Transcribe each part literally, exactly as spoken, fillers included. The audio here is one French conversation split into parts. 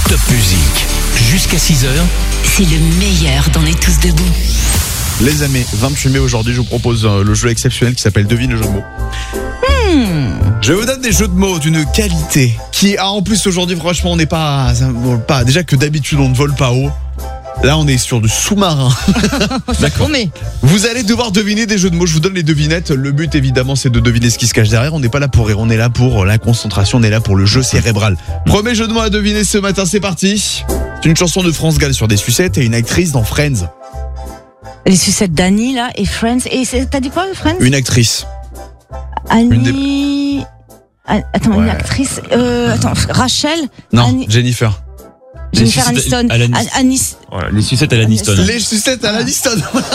Top Musique. Jusqu'à six heures. C'est le meilleur d'On est tous debout. Les amis, vingt-huit mai aujourd'hui, je vous propose le jeu exceptionnel qui s'appelle Devine le jeu de mots. Hmm. Je vous donne des jeux de mots d'une qualité qui, ah, en plus aujourd'hui, franchement, on n'est pas, ça vole pas. Déjà que d'habitude, on ne vole pas haut. Là, on est sur du sous-marin. Ça promet. Vous allez devoir deviner des jeux de mots. Je vous donne les devinettes. Le but, évidemment, c'est de deviner ce qui se cache derrière. On n'est pas là pour rire. On est là pour la concentration. On est là pour le jeu cérébral. Premier jeu de mots à deviner ce matin. C'est parti. C'est une chanson de France Gall sur des sucettes et une actrice dans Friends. Les sucettes d'Annie, là, et Friends. Et c'est- t'as dit quoi, Friends? Une actrice. Annie. Ah, Attends, une Ouais. actrice. Euh, attends, Rachel. Non, Annie- Jennifer. Jennifer Les sucettes Aniston. à l'Anis- An- Anis. Voilà, les sucettes à l'Aniston. Les sucettes à l'Aniston.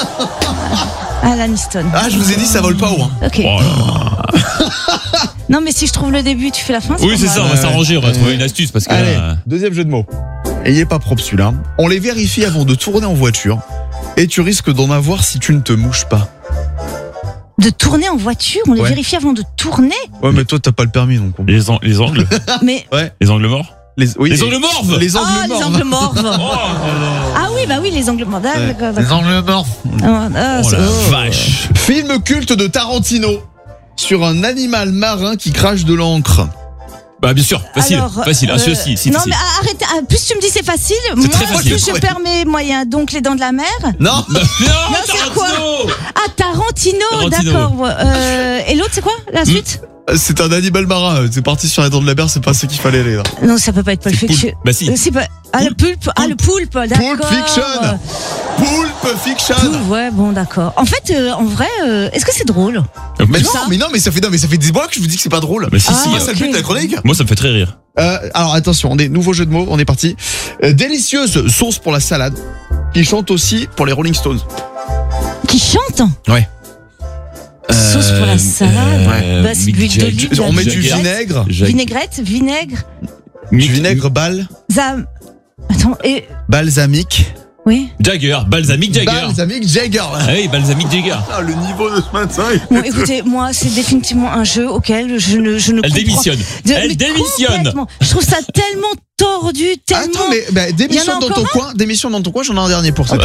Ah, l'Aniston. Ah, je vous ai dit, ça vole pas haut. Hein. Ok. Oh là. Non, mais si je trouve le début, tu fais la fin. Oui, pas c'est mal. ça, on va s'arranger, on va trouver une astuce parce que Allez, là, deuxième jeu de mots. Et il est pas propre celui-là. On les vérifie avant de tourner en voiture. Et tu risques d'en avoir si tu ne te mouches pas. De tourner en voiture, on les Ouais. vérifie avant de tourner. Ouais, mais toi, t'as pas le permis, donc. on- les, an- les angles, Mais. les angles morts. Les, oui, Les et- angles morts. Les angles Ah, morts. les angles morts. Oh, Ah oui, bah oui, les angles morts. Ah, Ouais. d'accord, Les d'accord. angles morts. Ah, ah, oh c'est- la oh. vache. Film culte de Tarantino sur un animal marin qui crache de l'encre. Bah bien sûr, facile, Alors, facile. Un euh, celui aussi, si non, facile. mais arrête. ah, Plus tu me dis c'est facile, moins très facile. plus je Ouais. perds mes moyens. Donc les dents de la mer. Non. Non, c'est quoi Tarantino. Ah, Tarantino, Tarantino. d'accord. ouais. Euh, et l'autre, c'est quoi la suite? C'est un animal marin. C'est parti sur la dent de la mer. C'est pas ce qu'il fallait aller là. Non, ça peut pas être Pulp Fiction. Poulpe. Bah si. Euh, c'est pas. Ah, le pulpe. Ah, le poulpe. D'accord. Pulp Fiction. Pulp Fiction. Poulpe, ouais, bon, d'accord. En fait, euh, en vrai, euh, est-ce que c'est drôle? Mais non, ça. mais non, mais ça fait non, mais ça fait dix mois que je vous dis que c'est pas drôle. Mais si, Ah, si. Moi, hein. c'est le ok. but de la chronique. Moi, ça me fait très rire. Euh, alors attention, on est nouveau jeu de mots, on est parti. Euh, délicieuse sauce pour la salade, qui chante aussi pour les Rolling Stones. Qui chante? Ouais. Sauce pour la salade. Euh, Bah, c'est Mick l'huile Jagger. d'olive. On met du Jagger. vinaigre, Jagger. Vinaigrette, vinaigre, du vinaigre bal, zam. Attends, et. balsamique, Oui. Jagger, balsamique Jagger. balsamique Jagger. Ah oui, balsamique Jagger. Ah, le niveau de ce matin. il- Bon, écoutez, moi, c'est définitivement un jeu auquel je ne, je ne Elle comprends- démissionne. De- Elle mais démissionne. complètement. Je trouve ça tellement tordu, tellement. Attends, mais bah, démission Il y en a dans ton encore coin, démission dans ton coin, j'en ai un dernier pour ça. Ok.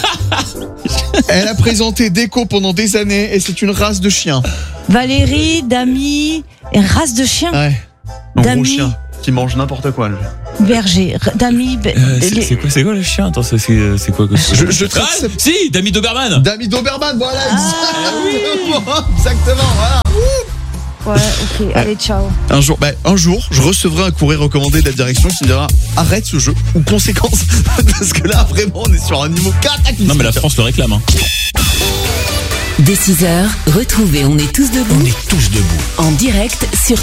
Elle a présenté Déco pendant des années et c'est une race de chien. Valérie, Dami, et race de chien, Ouais. Un gros Dami. chien qui mange n'importe quoi. lui. berger, r- Dami, be- Euh, c'est les- c'est quoi, c'est quoi le chien? Attends, c'est c'est c'est quoi que Je, je traite Ah, ça- si, Dami Doberman. Dami Doberman, voilà, Ah, exactement, exactement, voilà. Ouais, ok, allez, ciao. Un jour, bah, un jour, je recevrai un courrier recommandé de la direction qui me dira arrête ce jeu ou conséquence parce que là vraiment on est sur un niveau cataclysmique. Non mais la France le réclame. Hein. Dès six heures, retrouvez On est tous debout On est tous debout. en direct sur